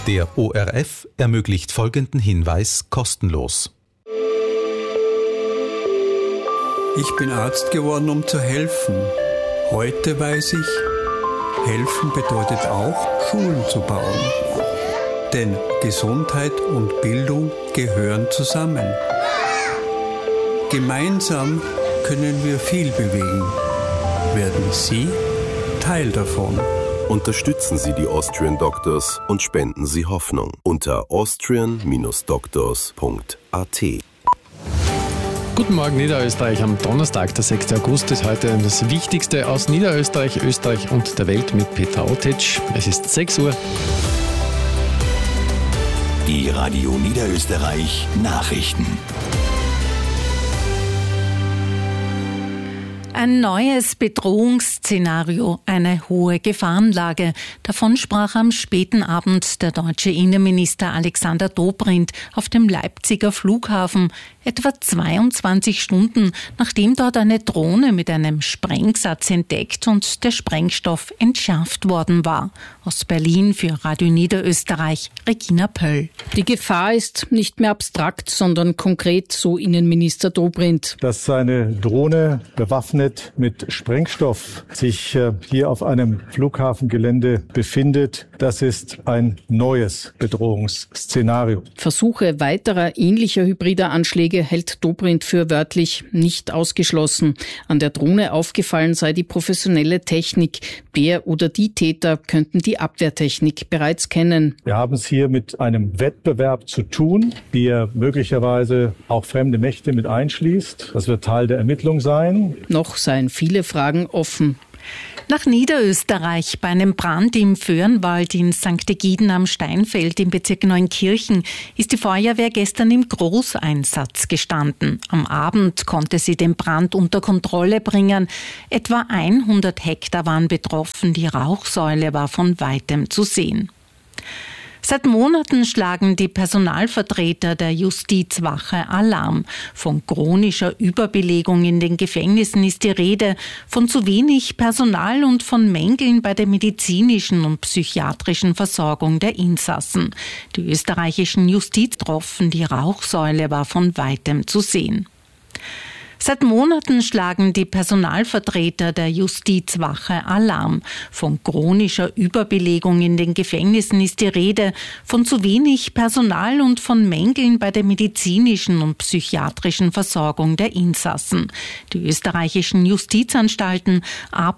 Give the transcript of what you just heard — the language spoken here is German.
Der ORF ermöglicht folgenden Hinweis kostenlos. Ich bin Arzt geworden, um zu helfen. Heute weiß ich, helfen bedeutet auch, Schulen zu bauen. Denn Gesundheit und Bildung gehören zusammen. Gemeinsam können wir viel bewegen. Werden Sie Teil davon? Unterstützen Sie die Austrian Doctors und spenden Sie Hoffnung unter austrian-doctors.at. Guten Morgen Niederösterreich am Donnerstag, der 6. August ist heute das Wichtigste aus Niederösterreich, Österreich und der Welt mit Peter Otic. Es ist 6 Uhr. Die Radio Niederösterreich Nachrichten. Ein neues Bedrohungsszenario, eine hohe Gefahrenlage. Davon sprach am späten Abend der deutsche Innenminister Alexander Dobrindt auf dem Leipziger Flughafen, etwa 22 Stunden, nachdem dort eine Drohne mit einem Sprengsatz entdeckt und der Sprengstoff entschärft worden war. Aus Berlin für Radio Niederösterreich, Regina Pöll. Die Gefahr ist nicht mehr abstrakt, sondern konkret, so Innenminister Dobrindt. Dass eine Drohne bewaffnet mit Sprengstoff sich hier auf einem Flughafengelände befindet, das ist ein neues Bedrohungsszenario. Versuche weiterer ähnlicher hybrider Anschläge hält Dobrindt für wörtlich nicht ausgeschlossen. An der Drohne aufgefallen sei die professionelle Technik. Der oder die Täter könnten die Abwehrtechnik bereits kennen. Wir haben es hier mit einem Wettbewerb zu tun, der möglicherweise auch fremde Mächte mit einschließt. Das wird Teil der Ermittlung sein. Noch seien viele Fragen offen. Nach Niederösterreich bei einem Brand im Föhrenwald in St. Egiden am Steinfeld im Bezirk Neunkirchen ist die Feuerwehr gestern im Großeinsatz gestanden. Am Abend konnte sie den Brand unter Kontrolle bringen. Etwa 100 Hektar waren betroffen. Die Rauchsäule war von weitem zu sehen. Seit Monaten schlagen die Personalvertreter der Justizwache Alarm. Von chronischer Überbelegung in den Gefängnissen ist die Rede, von zu wenig Personal und von Mängeln bei der medizinischen und psychiatrischen Versorgung der Insassen. Die österreichischen Justiztropfen, die Rauchsäule war von weitem zu sehen. Seit Monaten schlagen die Personalvertreter der Justizwache Alarm. Von chronischer Überbelegung in den Gefängnissen ist die Rede, von zu wenig Personal und von Mängeln bei der medizinischen und psychiatrischen Versorgung der Insassen. Die österreichischen Justizanstalten arbeiten